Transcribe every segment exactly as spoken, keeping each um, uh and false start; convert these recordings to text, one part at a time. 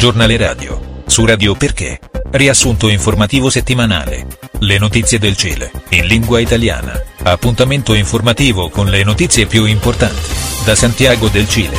Giornale radio. Su Radio Perché. Riassunto informativo settimanale. Le notizie del Cile, in lingua italiana. Appuntamento informativo con le notizie più importanti. Da Santiago del Chile.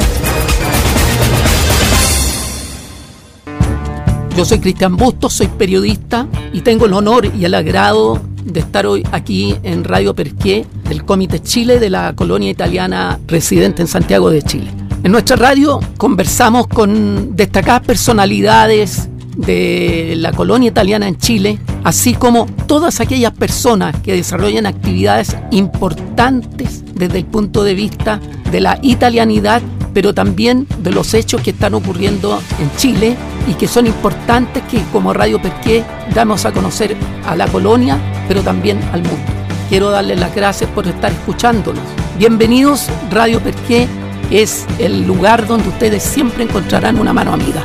Yo soy Cristian Bustos, soy periodista y tengo el honor y el agrado de estar hoy aquí en Radio Perché, del Comité Chile de la colonia italiana residente en Santiago de Chile. En nuestra radio conversamos con destacadas personalidades de la colonia italiana en Chile, así como todas aquellas personas que desarrollan actividades importantes desde el punto de vista de la italianidad, pero también de los hechos que están ocurriendo en Chile y que son importantes que como Radio Perché damos a conocer a la colonia, pero también al mundo. Quiero darles las gracias por estar escuchándonos. Bienvenidos, Radio Perché es el lugar donde ustedes siempre encontrarán una mano amiga.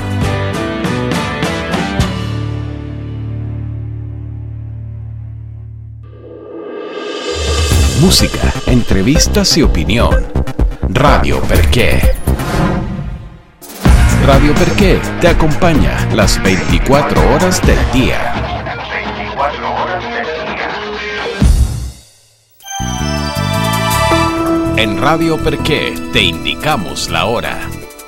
Música, entrevistas y opinión. Radio Perché. Radio Perché te acompaña las veinticuatro horas del día. En Radio Perché te indicamos la hora.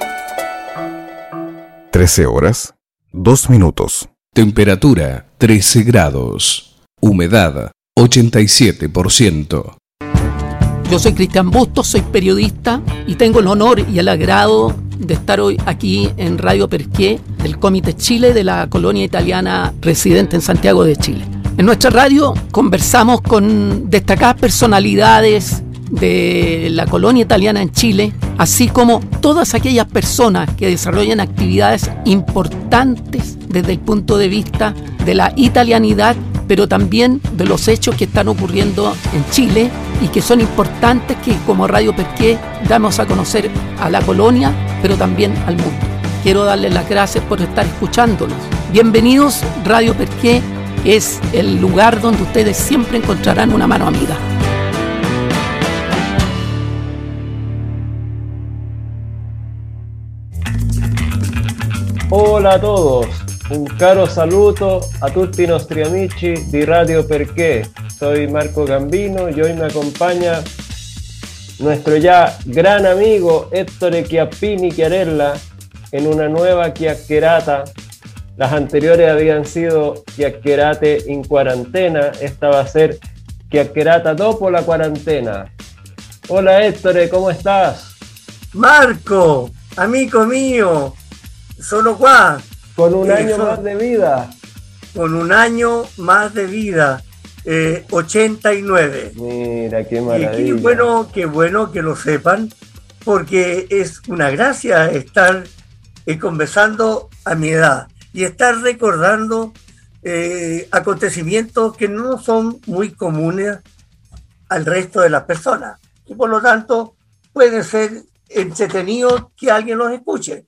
trece horas, dos minutos. Temperatura trece grados. Humedad ochenta y siete por ciento. Yo soy Cristian Bustos, soy periodista y tengo el honor y el agrado de estar hoy aquí en Radio Perché, del Comité Chile de la colonia italiana residente en Santiago de Chile. En nuestra radio conversamos con destacadas personalidades de la colonia italiana en Chile, así como todas aquellas personas que desarrollan actividades importantes desde el punto de vista de la italianidad, pero también de los hechos que están ocurriendo en Chile y que son importantes que como Radio Perché damos a conocer a la colonia, pero también al mundo. Quiero darles las gracias por estar escuchándonos. Bienvenidos, Radio Perché es el lugar donde ustedes siempre encontrarán una mano amiga. Hola a todos, un caro saluto a tutti i nostri amici di Radio Perché. Soy Marco Gambino y hoy me acompaña nuestro ya gran amigo Ettore Chiappini Chiarella en una nueva chiacchierata. Las anteriores habían sido chiacchierate in cuarentena, esta va a ser chiacchierata dopo la cuarentena. Hola Ettore, ¿cómo estás? Marco, amico mio, sono qua. Con un año sono... más de vida. Con un año más de vida, eh, ochenta y nueve. Mira, qué maravilla. Y qué bueno, qué bueno que lo sepan, porque es una gracia estar eh, conversando a mi edad y estar recordando eh, acontecimientos que no son muy comunes al resto de las personas. Y por lo tanto, puede ser entretenido que alguien los escuche.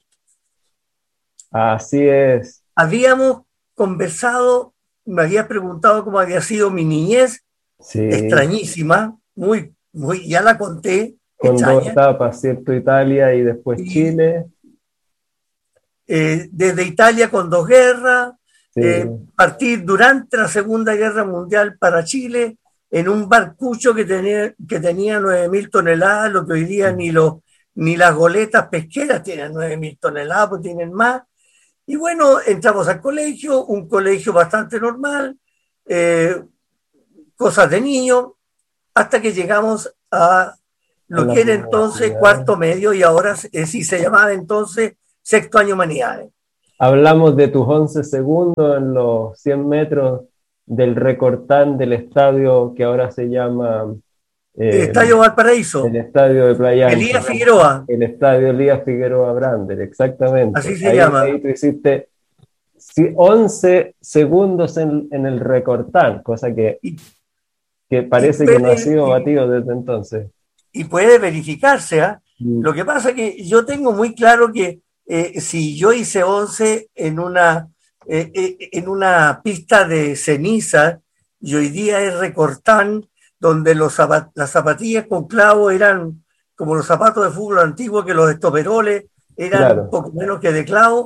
Así es. Habíamos conversado, me habías preguntado cómo había sido mi niñez, sí. Extrañísima, muy, muy, ya la conté. Con extraña. Dos etapas, ¿cierto? Italia y después y, Chile. Eh, desde Italia con dos guerras, sí. eh, partir durante la Segunda Guerra Mundial para Chile en un barcucho que tenía, que tenía nueve mil toneladas, lo que hoy día sí. ni, los, ni las goletas pesqueras tienen nueve mil toneladas, pues tienen más. Y bueno, entramos al colegio, un colegio bastante normal, eh, cosas de niño, hasta que llegamos a lo a que era entonces cuarto medio y ahora eh, sí se llamaba entonces sexto año humanidades. Hablamos de tus once segundos en los cien metros del recortán del estadio que ahora se llama... Eh, el Estadio Valparaíso. El estadio de Playa Ancha. Elías Figueroa. El estadio Elías Figueroa Brander, exactamente. Así se ahí, llama. Ahí tú hiciste once segundos en, en el recortán, cosa que, y, que parece puede, que no ha sido batido desde entonces. Y puede verificarse, ¿eh? Mm. Lo que pasa es que yo tengo muy claro que eh, si yo hice once en una, eh, eh, en una pista de ceniza y hoy día es recortán, donde los zapat- las zapatillas con clavo eran como los zapatos de fútbol antiguos, que los estoperoles eran claro. un poco menos que de clavo,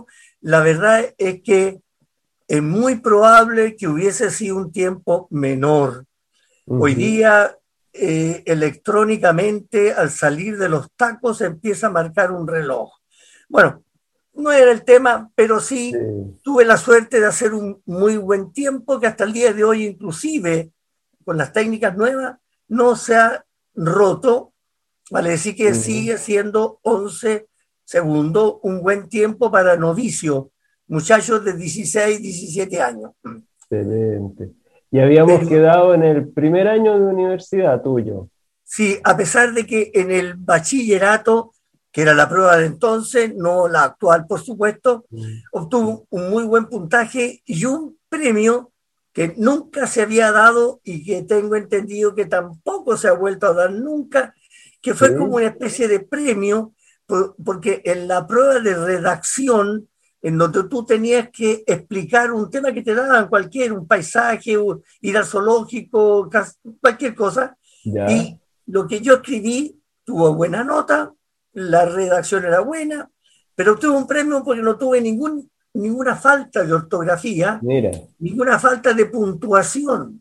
la verdad es que es muy probable que hubiese sido un tiempo menor. Uh-huh. Hoy día, eh, electrónicamente, al salir de los tacos, empieza a marcar un reloj. Bueno, no era el tema, pero sí, sí tuve la suerte de hacer un muy buen tiempo que hasta el día de hoy, inclusive, con las técnicas nuevas, no se ha roto. Vale decir que uh-huh. sigue siendo once segundos, un buen tiempo para novicios, muchachos de dieciséis, diecisiete años. Excelente. Y habíamos Pero, quedado en el primer año de universidad tuyo. Sí, a pesar de que en el bachillerato, que era la prueba de entonces, no la actual, por supuesto, uh-huh. obtuvo un muy buen puntaje y un premio que nunca se había dado y que tengo entendido que tampoco se ha vuelto a dar nunca, que fue ¿Sí? como una especie de premio, por, porque en la prueba de redacción, en donde tú tenías que explicar un tema que te daban cualquier, un paisaje, ir al zoológico, cualquier cosa, ya. Y lo que yo escribí tuvo buena nota, la redacción era buena, pero obtuve un premio porque no tuve ningún, ninguna falta de ortografía, Mira. ninguna falta de puntuación.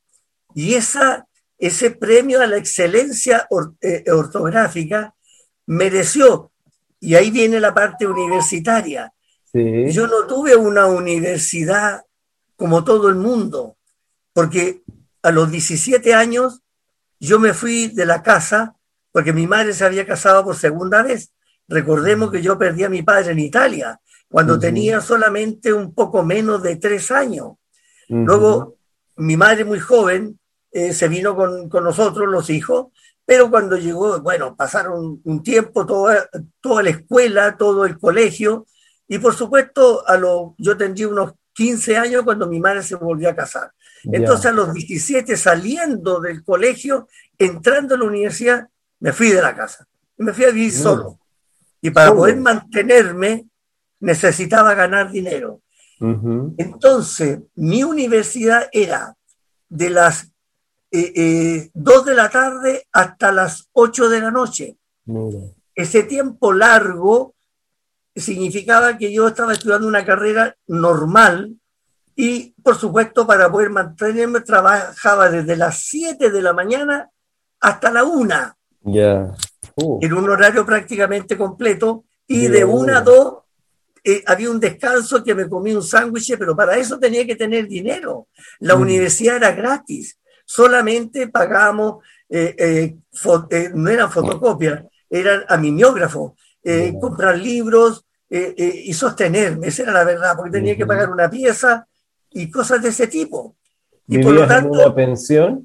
Y esa, ese premio a la excelencia or, eh, ortográfica mereció, y ahí viene la parte universitaria. Sí. Yo no tuve una universidad como todo el mundo, porque a los diecisiete años yo me fui de la casa porque mi madre se había casado por segunda vez. Recordemos que yo perdí a mi padre en Italia cuando uh-huh. tenía solamente un poco menos de tres años. Uh-huh. Luego, mi madre muy joven eh, se vino con, con nosotros, los hijos, pero cuando llegó, bueno, pasaron un tiempo, toda, toda la escuela, todo el colegio, y por supuesto, a lo, yo tendría unos quince años cuando mi madre se volvió a casar. Entonces, yeah. a los diecisiete, saliendo del colegio, entrando a la universidad, me fui de la casa. Me fui a vivir mm. solo. Y para oh. poder mantenerme, necesitaba ganar dinero. Uh-huh. Entonces, mi universidad era de las eh, eh, dos de la tarde hasta las ocho de la noche. Uh-huh. Ese tiempo largo significaba que yo estaba estudiando una carrera normal y, por supuesto, para poder mantenerme, trabajaba desde las siete de la mañana hasta la una. Yeah. Uh. En un horario prácticamente completo y yeah. de una a dos eh, había un descanso que me comí un sándwich, pero para eso tenía que tener dinero. La mm. universidad era gratis, solamente pagábamos, eh, eh, fo- eh, no eran fotocopias, eran a mimeógrafo, eh, yeah. comprar libros eh, eh, y sostenerme, esa era la verdad, porque tenía mm-hmm. que pagar una pieza y cosas de ese tipo. Y por lo tanto, en una pensión?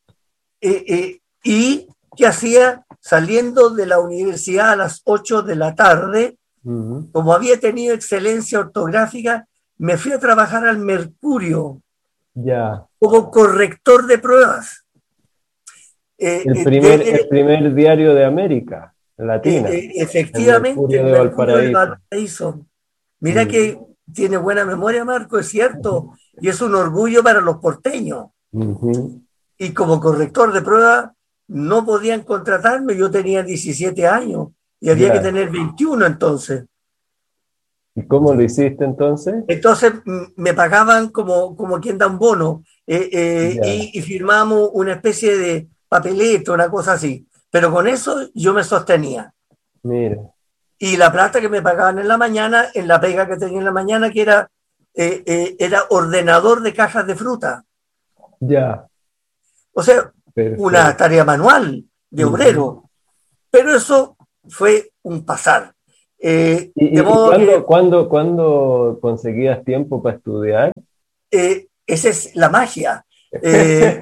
Eh, eh, y ¿qué hacía? Saliendo de la universidad a las ocho de la tarde, uh-huh. como había tenido excelencia ortográfica, me fui a trabajar al Mercurio yeah. como corrector de pruebas. Eh, el, primer, eh, el primer diario de América Latina. Eh, efectivamente, el Mercurio, el Mercurio de, Valparaíso. de Valparaíso. Mira uh-huh. que tiene buena memoria, Marco, es cierto, uh-huh. y es un orgullo para los porteños. Uh-huh. Y como corrector de pruebas, no podían contratarme, yo tenía diecisiete años y había yeah. que tener veintiuno entonces. ¿Y cómo lo hiciste entonces? Entonces me pagaban como, como quien da un bono eh, eh, yeah. y, y firmamos una especie de papelito, una cosa así. Pero con eso yo me sostenía. Mira. Y la plata que me pagaban en la mañana, en la pega que tenía en la mañana, que era, eh, eh, era ordenador de cajas de fruta. Ya. Yeah. O sea, perfecto. Una tarea manual de obrero, uh-huh. pero eso fue un pasar. Eh, ¿Y, de modo ¿cuándo, que, ¿cuándo, ¿Cuándo conseguías tiempo para estudiar? Eh, esa es la magia. Eh,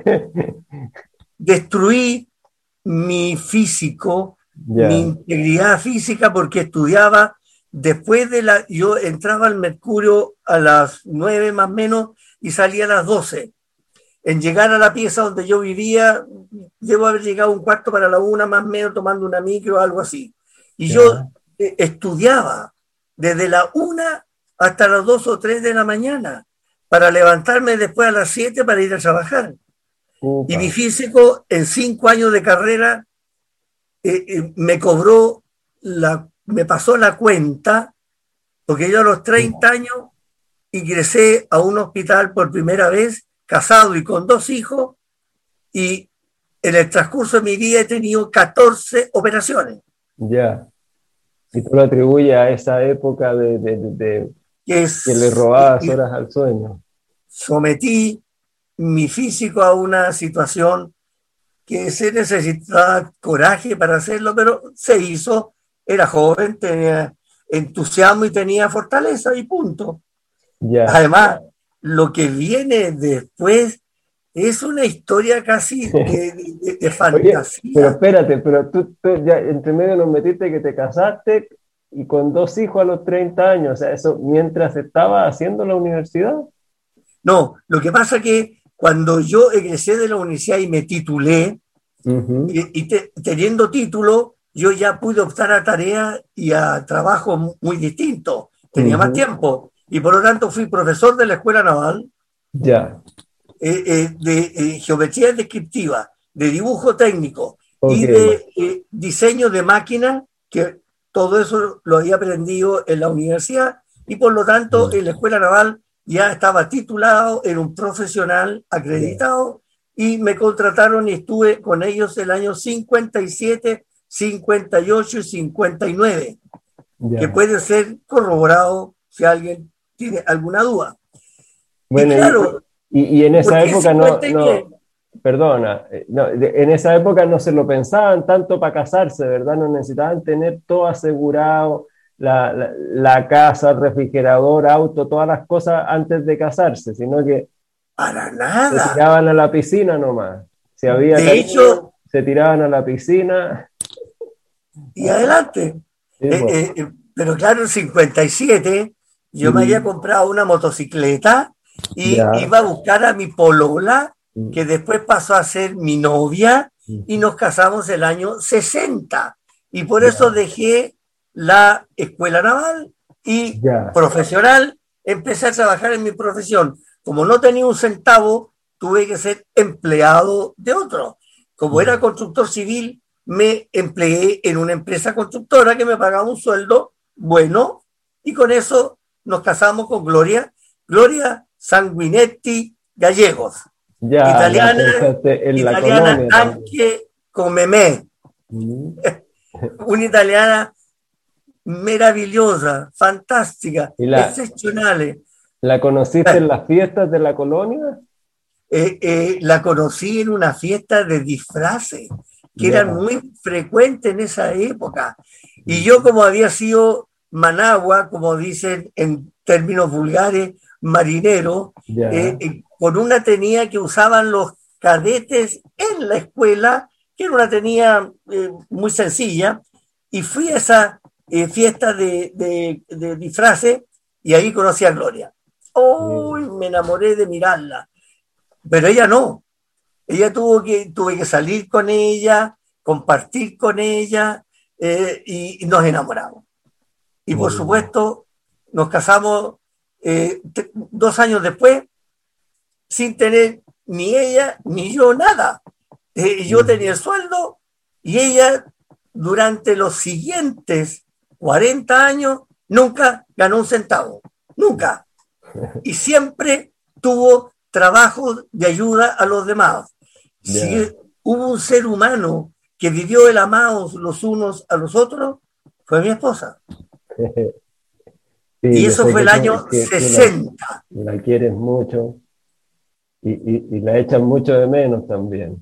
destruí mi físico, yeah. mi integridad física, porque estudiaba después de la... Yo entraba al Mercurio a las nueve más o menos y salía a las doce. En llegar a la pieza donde yo vivía, debo haber llegado un cuarto para la una, más o menos, tomando una micro o algo así. Y yeah. yo eh, estudiaba desde la una hasta las dos o tres de la mañana para levantarme después a las siete para ir a trabajar. Upa. Y mi físico, en cinco años de carrera, eh, eh, me cobró, la, me pasó la cuenta porque yo a los treinta años ingresé a un hospital por primera vez, casado y con dos hijos, y en el transcurso de mi vida he tenido catorce operaciones. Ya. Y tú lo atribuyes a esa época de, de, de, de que, es, que le robabas horas al sueño. Sometí mi físico a una situación que se necesitaba coraje para hacerlo, pero se hizo. Era joven, tenía entusiasmo y tenía fortaleza y punto. Ya. Además, lo que viene después es una historia casi de, de, de fantasía. Oye, pero espérate, pero tú, tú ya entre medio nos metiste que te casaste y con dos hijos a los treinta años, o sea, eso mientras estaba haciendo la universidad. No, lo que pasa que cuando yo egresé de la universidad y me titulé, uh-huh. y, y te, teniendo título, yo ya pude optar a tareas y a trabajos muy distintos, tenía uh-huh. más tiempo, y por lo tanto fui profesor de la Escuela Naval, ya. eh, eh, de eh, geometría descriptiva, de dibujo técnico okay. y de eh, diseño de máquinas, que todo eso lo había aprendido en la universidad, y por lo tanto uh-huh. en la Escuela Naval ya estaba titulado, era un profesional acreditado, yeah. y me contrataron y estuve con ellos el año cincuenta y siete, cincuenta y ocho y cincuenta y nueve, yeah. que puede ser corroborado si alguien tiene alguna duda. Bueno, y, claro, y, y en esa época no, no, perdona, no, en esa época no se lo pensaban tanto para casarse, ¿verdad? No necesitaban tener todo asegurado, la, la, la casa, el refrigerador, auto, todas las cosas antes de casarse, sino que para nada. Se tiraban a la piscina nomás. Si había de cariño, hecho, se tiraban a la piscina. Y adelante. Sí, eh, pues. eh, pero claro, en cincuenta y siete yo mm. me había comprado una motocicleta y ya. iba a buscar a mi polola, mm. que después pasó a ser mi novia, mm. y nos casamos el año sesenta. Y por ya. eso dejé la escuela naval y ya. profesional, empecé a trabajar en mi profesión. Como no tenía un centavo, tuve que ser empleado de otro. Como era constructor civil, me empleé en una empresa constructora que me pagaba un sueldo bueno, y con eso nos casamos con Gloria, Gloria Sanguinetti Gallegos, ya, italiana, en la italiana colonia, anche come me, mm. una italiana maravillosa, fantástica, la, excepcional. ¿La conociste eh, en las fiestas de la colonia? Eh, eh, la conocí en una fiesta de disfraces, que yeah. eran muy frecuentes en esa época. Y yo, como había sido managua, como dicen en términos vulgares, marinero, yeah. eh, eh, con una tenía que usaban los cadetes en la escuela, que era una tenía eh, muy sencilla, y fui a esa eh, fiesta de, de, de disfraces, y ahí conocí a Gloria. ¡Oh! Yeah. Me enamoré de mirarla. Pero ella no. Ella tuvo que, tuve que salir con ella, compartir con ella, eh, y, y nos enamoramos. Y por Muy supuesto, bien. nos casamos eh, t- dos años después, sin tener ni ella ni yo nada. Eh, yo tenía el sueldo y ella, durante los siguientes cuarenta años, nunca ganó un centavo. Nunca. Y siempre tuvo trabajo de ayuda a los demás. Yeah. Si hubo un ser humano que vivió el amados los unos a los otros, fue mi esposa. Sí, y eso fue el año que, sesenta. Que la, la quieres mucho y, y, y la echas mucho de menos también.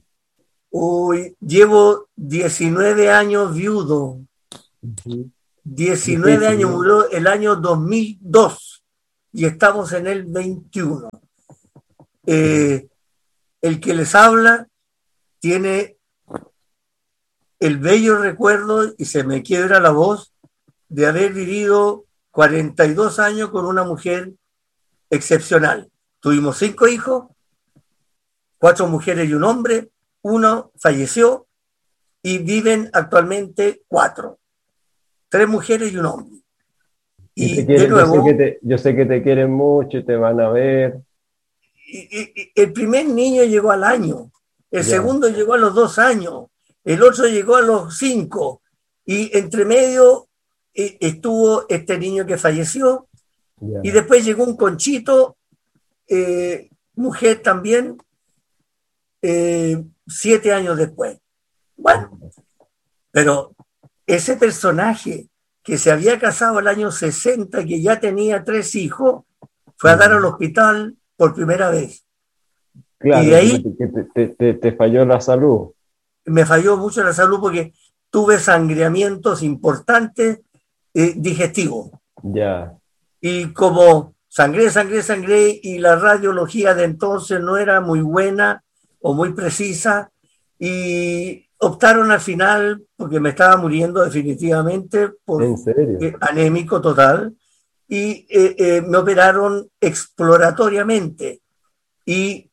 Uy, llevo diecinueve años viudo. Uh-huh. diecinueve Difícil, años, murió ¿no? el año dos mil dos y estamos en el veintiuno. Eh, el que les habla tiene el bello recuerdo, y se me quiebra la voz, de haber vivido cuarenta y dos años con una mujer excepcional. Tuvimos cinco hijos, cuatro mujeres y un hombre, uno falleció y viven actualmente cuatro, tres mujeres y un hombre. Y, y quieren, de nuevo, yo sé, que te, yo sé que te quieren mucho y te van a ver. Y, y, el primer niño llegó al año, el ya. segundo llegó a los dos años, el otro llegó a los cinco, y entre medio eh, estuvo este niño que falleció, Ya. y después llegó un Conchito, eh, mujer también, eh, siete años después. Bueno, pero ese personaje que se había casado el año sesenta, que ya tenía tres hijos, fue a dar al hospital por primera vez. Claro, y de ahí que te, te, te, te falló la salud. me falló mucho la salud porque tuve sangreamientos importantes eh, digestivos. Ya. Y como sangré, sangré, sangré, y la radiología de entonces no era muy buena o muy precisa, y optaron al final, porque me estaba muriendo definitivamente por ¿En serio? eh, anémico total, y eh, eh, me operaron exploratoriamente. Y,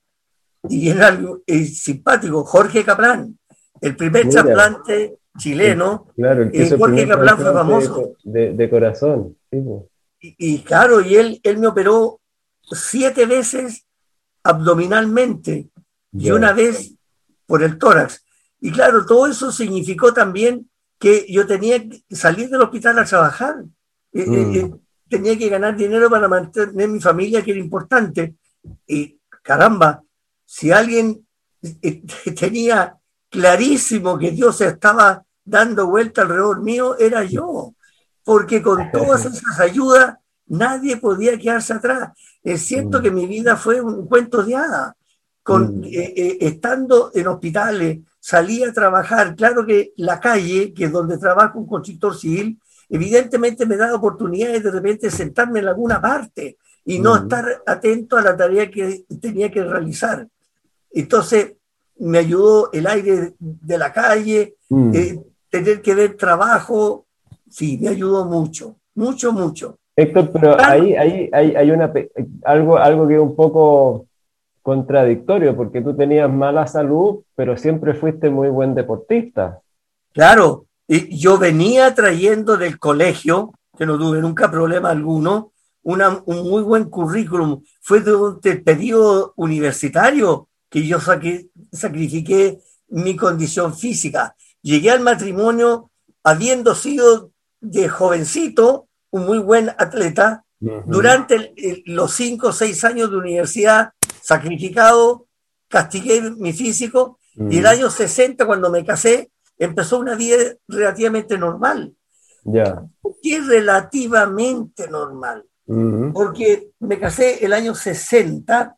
y era algo eh, simpático, Jorge Caplán, el primer Mira. trasplante chileno. Claro, el que eh, hizo el Jorge primer Caplán fue trasplante famoso. de, de, de corazón. Sí, pues. Y, y claro, y él, él me operó siete veces abdominalmente y Ya. una vez por el tórax. Y claro, todo eso significó también que yo tenía que salir del hospital a trabajar. Eh, Mm. eh, eh, tenía que ganar dinero para mantener mi familia, que era importante. Y caramba, si alguien eh, tenía clarísimo que Dios estaba dando vuelta alrededor mío, era yo. Porque con todas esas ayudas nadie podía quedarse atrás. Es cierto Mm. que mi vida fue un cuento de hadas. Con, Mm. eh, eh, estando en hospitales, salí a trabajar. Claro que la calle, que es donde trabajo un constructor civil, evidentemente me da oportunidades de repente sentarme en alguna parte y no Mm. estar atento a la tarea que tenía que realizar. Entonces, me ayudó el aire de la calle, Mm. eh, tener que ver trabajo. Sí, me ayudó mucho, mucho, mucho. Héctor, pero Claro. ahí, ahí, ahí hay una, pe- algo, algo que es un poco contradictorio, porque tú tenías mala salud, pero siempre fuiste muy buen deportista. Claro, y yo venía trayendo del colegio, que no tuve nunca problema alguno, una, un muy buen currículum. Fue durante el periodo universitario que yo sacri- sacrifiqué mi condición física. Llegué al matrimonio habiendo sido de jovencito un muy buen atleta. Ujú. Durante el- el- los cinco o seis años de universidad, sacrificado, castigué mi físico, y el Mm. año sesenta, cuando me casé, empezó una vida relativamente normal. Ya. ¿Qué es relativamente normal? Ujú. Porque me casé el año sesenta,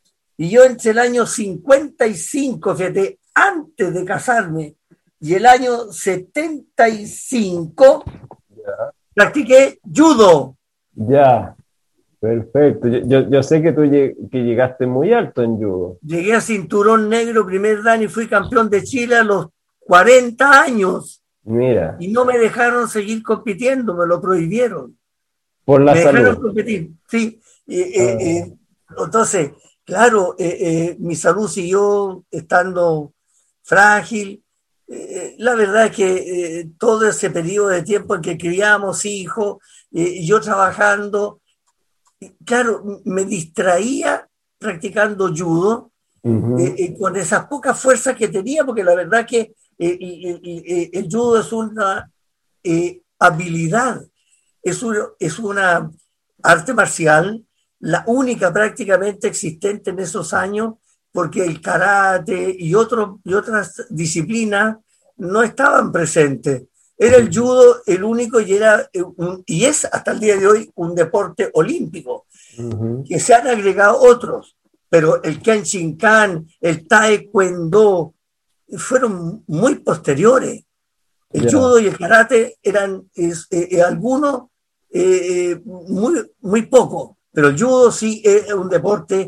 y yo entre el año cincuenta y cinco, fíjate, antes de casarme, y el año setenta y cinco, practiqué judo. Ya. Perfecto. Yo, yo, yo sé que tú lleg- que llegaste muy alto en judo. Llegué a cinturón negro primer dan y fui campeón de Chile a los cuarenta años. Mira, Y no me dejaron seguir compitiendo, me lo prohibieron. por la Me dejaron salud. competir, sí. Eh, eh, eh, entonces, claro, eh, eh, mi salud siguió estando frágil. Eh, la verdad es que eh, todo ese periodo de tiempo en que criamos hijos, eh, yo trabajando, claro, me distraía practicando judo, Ujú. eh, eh, con esas pocas fuerzas que tenía, porque la verdad que eh, eh, eh, el judo es una eh, habilidad, es, un, es una arte marcial, la única prácticamente existente en esos años, porque el karate y, otro, y otras disciplinas no estaban presentes. Era el judo el único, y, era un, y es hasta el día de hoy un deporte olímpico, Ujú. que se han agregado otros, pero el Kenshinkan, el Taekwondo, fueron muy posteriores. El Ya. judo y el karate eran es, eh, eh, algunos eh, muy, muy pocos, pero el judo sí es un deporte